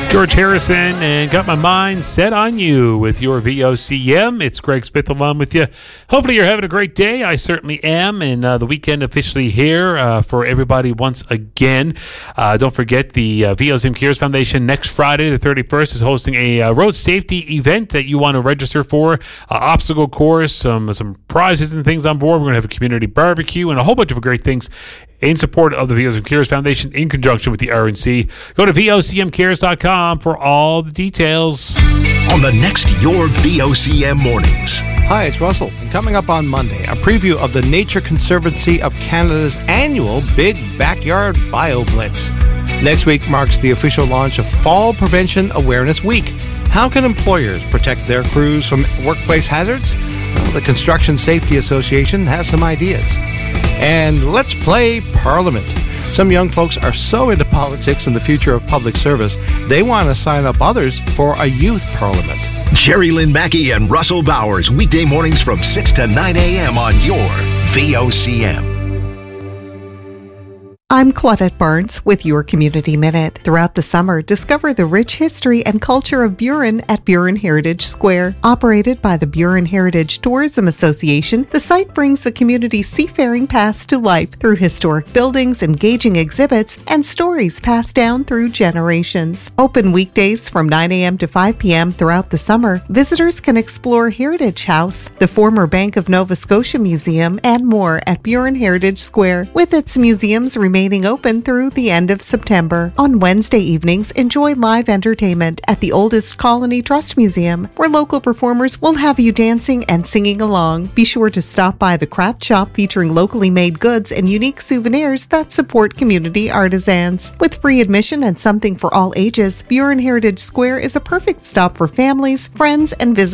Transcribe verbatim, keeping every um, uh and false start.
George Harrison, and got my mind set on you with your V O C M. It's Greg Smith along with you. Hopefully you're having a great day. I certainly am, and uh, the weekend officially here uh, for everybody once again. Uh, don't forget the uh, V O C M Cares Foundation next Friday, the thirty-first, is hosting a uh, road safety event that you want to register for. Uh, obstacle course, some some prizes and things on board. We're going to have a community barbecue and a whole bunch of great things in support of the V O C M Cares Foundation in conjunction with the R N C. Go to V O C M cares dot com for all the details. On the next Your V O C M Mornings. Hi, it's Russell. And coming up on Monday, a preview of the Nature Conservancy of Canada's annual Big Backyard Bio Blitz. Next week marks the official launch of Fall Prevention Awareness Week. How can employers protect their crews from workplace hazards? Well, the Construction Safety Association has some ideas. And let's play Parliament. Some young folks are so into politics and the future of public service, they want to sign up others for a youth parliament. Jerry Lynn Mackey and Russell Bowers, weekday mornings from six to nine a.m. on your V O C M. I'm Claudette Barnes with your Community Minute. Throughout the summer, discover the rich history and culture of Burin at Burin Heritage Square. Operated by the Burin Heritage Tourism Association, the site brings the community's seafaring past to life through historic buildings, engaging exhibits, and stories passed down through generations. Open weekdays from nine a.m. to five p.m. throughout the summer, visitors can explore Heritage House, the former Bank of Nova Scotia Museum, and more at Burin Heritage Square, with its museums remaining remaining open through the end of September. On Wednesday evenings, enjoy live entertainment at the Oldest Colony Trust Museum, where local performers will have you dancing and singing along. Be sure to stop by the craft shop featuring locally made goods and unique souvenirs that support community artisans. With free admission and something for all ages, Burin Heritage Square is a perfect stop for families, friends, and visitors